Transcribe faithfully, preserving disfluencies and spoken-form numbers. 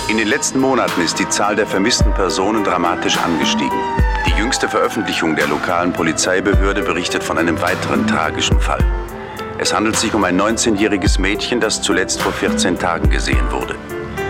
In den letzten Monaten ist die Zahl der vermissten Personen dramatisch angestiegen. Die jüngste Veröffentlichung der lokalen Polizeibehörde berichtet von einem weiteren tragischen Fall. Es handelt sich um ein neunzehnjähriges Mädchen, das zuletzt vor vierzehn Tagen gesehen wurde.